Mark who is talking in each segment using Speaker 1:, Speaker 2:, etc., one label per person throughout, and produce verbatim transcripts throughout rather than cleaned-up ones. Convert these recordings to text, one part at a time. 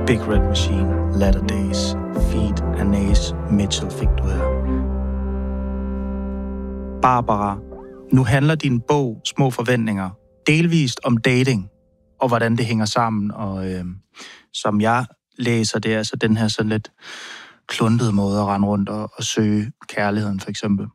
Speaker 1: Big Red Machine, Latter Days, Feet, Anais, Mitchell fik du her. Barbara, nu handler din bog Små Forventninger delvist om dating, og hvordan det hænger sammen, og øh, som jeg læser, det er altså den her sådan lidt kluntede måde at rende rundt og, og søge kærligheden, for eksempel.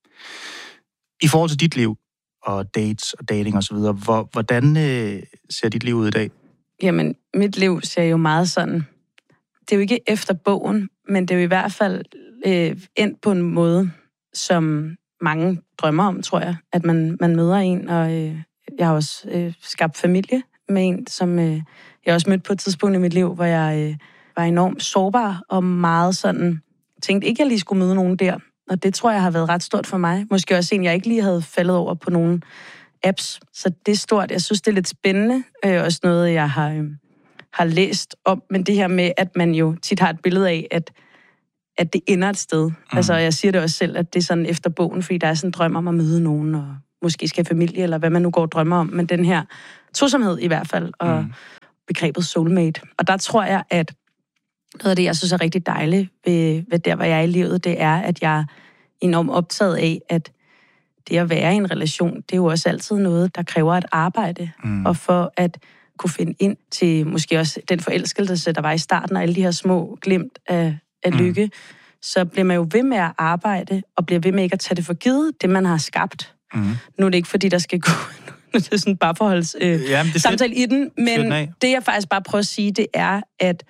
Speaker 1: I forhold til dit liv, og dates og dating og så videre, hvor, hvordan øh, ser dit liv ud i dag?
Speaker 2: Jamen, mit liv ser jo meget sådan. Det er jo ikke efter bogen, men det er jo i hvert fald øh, endt på en måde, som mange drømmer om, tror jeg, at man, man møder en, og øh, jeg har også øh, skabt familie med en, som øh, jeg også mødte på et tidspunkt i mit liv, hvor jeg øh, var enormt sårbar og meget sådan, tænkte ikke, at jeg lige skulle møde nogen der. Og det tror jeg har været ret stort for mig. Måske også en, jeg ikke lige havde faldet over på nogle apps. Så det er stort. Jeg synes, det er lidt spændende. Øh, også noget, jeg har, øh, har læst om. Men det her med, at man jo tit har et billede af, at, at det ender et sted. Mm. Altså, jeg siger det også selv, at det er sådan efter bogen, fordi der er sådan en drøm om at møde nogen, og måske skal have familie, eller hvad man nu går og drømmer om. Men den her tosomhed i hvert fald, og mm. begrebet soulmate. Og der tror jeg, at noget af det, jeg synes er rigtig dejligt ved, ved der, hvor jeg er i livet, det er, at jeg er enormt optaget af, at det at være i en relation, det er jo også altid noget, der kræver et arbejde. Mm. Og for at kunne finde ind til måske også den forelskelse, der var i starten, og alle de her små glimt af, af lykke, mm. så bliver man jo ved med at arbejde, og bliver ved med ikke at tage det for givet, det man har skabt. Mm. Nu er det ikke, fordi der skal gå... det er sådan bare forholds øh, Jamen, samtale i den, men det jeg faktisk bare prøver at sige, det er, at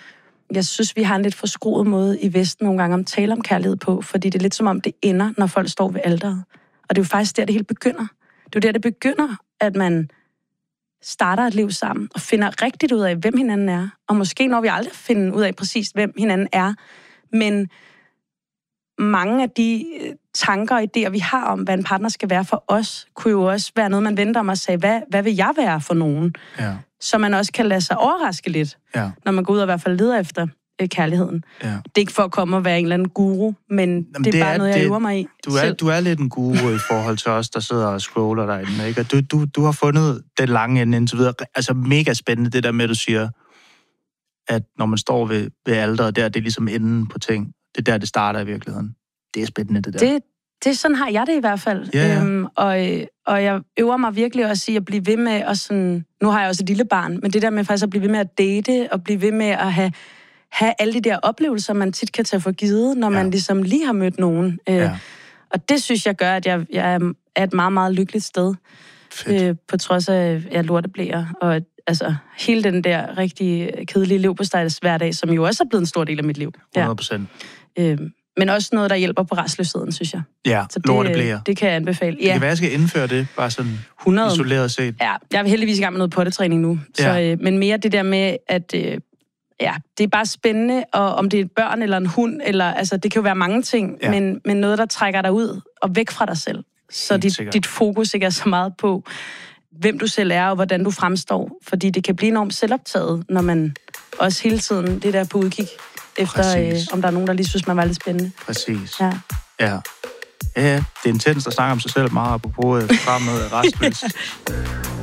Speaker 2: jeg synes, vi har en lidt forskruet måde i Vesten nogle gange om at tale om kærlighed på, fordi det er lidt som om, det ender, når folk står ved alteret. Og det er jo faktisk der, det hele begynder. Det er jo der, det begynder, at man starter et liv sammen og finder rigtigt ud af, hvem hinanden er. Og måske når vi aldrig finder ud af præcis, hvem hinanden er. Men mange af de tanker og idéer, vi har om, hvad en partner skal være for os, kunne jo også være noget, man venter om og sagde, hvad, hvad vil jeg være for nogen? Ja. Så man også kan lade sig overraske lidt, ja. Når man går ud og i hvert fald leder efter øh, kærligheden. Ja. Det er ikke for at komme og være en eller anden guru, men Jamen, det er det bare er, noget, jeg det, øver mig i
Speaker 1: du er, du er lidt en guru i forhold til os, der sidder og scroller derinde, ikke? Og du, du, du har fundet den lange ende indtil videre. Altså mega spændende det der med, at du siger, at når man står ved, ved alderet, der det er ligesom enden på ting. Det er der, det starter i virkeligheden. Det er spændende, det der.
Speaker 2: Det, det sådan har jeg det i hvert fald. Ja, ja. Øhm, og, og jeg øver mig virkelig også i at blive ved med at sådan... Nu har jeg også et lille barn, men det der med faktisk at blive ved med at date, og blive ved med at have, have alle de der oplevelser, man tit kan tage for givet, når ja. Man ligesom lige har mødt nogen. Øh, ja. Og det synes jeg gør, at jeg, jeg er et meget, meget lykkeligt sted. Øh, på trods af, at jeg lorteblæer. Og altså, hele den der rigtig kedelige levpostejs hverdag, som jo også er blevet en stor del af mit liv.
Speaker 1: hundrede procent.
Speaker 2: Ja. Øh, Men også noget, der hjælper på restløsheden, synes jeg.
Speaker 1: Ja,
Speaker 2: så
Speaker 1: lorteblæer.
Speaker 2: Det, det kan jeg anbefale. Ja.
Speaker 1: Det kan være, jeg skal indføre det, bare sådan hundrede isoleret set.
Speaker 2: Ja, jeg er heldigvis i gang med noget pottetræning nu. Så, ja. øh, men mere det der med, at øh, ja, det er bare spændende, og om det er et børn eller en hund, eller, altså, det kan jo være mange ting, ja. men, men noget, der trækker dig ud og væk fra dig selv. Så dit, dit fokus ikke er så meget på, hvem du selv er, og hvordan du fremstår. Fordi det kan blive enormt selvoptaget, når man også hele tiden det der på udkig efter, øh, om der er nogen, der lige synes, man var lidt spændende.
Speaker 1: Præcis.
Speaker 2: Ja.
Speaker 1: Ja. Ja, det er intenst at snakke om sig selv meget, apropos programmet Restløs.